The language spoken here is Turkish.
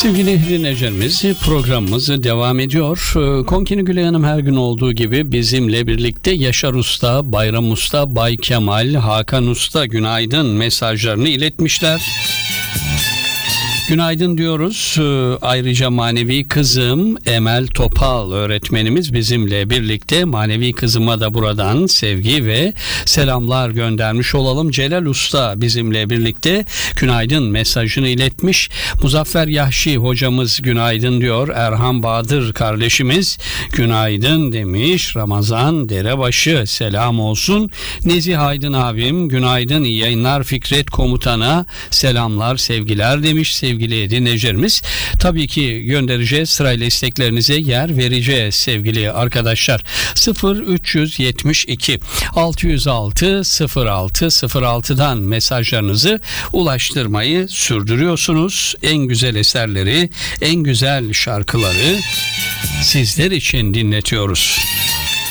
Sevgili dinleyicilerimiz, programımız devam ediyor. Konkini Gülay Hanım her gün olduğu gibi bizimle birlikte Yaşar Usta, Bayram Usta, Bay Kemal, Hakan Usta günaydın mesajlarını iletmişler. Günaydın diyoruz. Ayrıca manevi kızım Emel Topal öğretmenimiz bizimle birlikte. Manevi kızıma da buradan sevgi ve selamlar göndermiş olalım. Celal Usta bizimle birlikte günaydın mesajını iletmiş. Muzaffer Yahşi hocamız günaydın diyor. Erhan Bahadır kardeşimiz günaydın demiş. Ramazan Derebaşı selam olsun. Nezih Aydın abim günaydın, iyi yayınlar. Fikret Komutan'a selamlar sevgiler demiş. Sevgili dinleyicilerimiz, tabii ki göndereceğiz, sırayla isteklerinize yer vereceğiz sevgili arkadaşlar. 0372 606 0606'dan mesajlarınızı ulaştırmayı sürdürüyorsunuz. En güzel eserleri, en güzel şarkıları sizler için dinletiyoruz.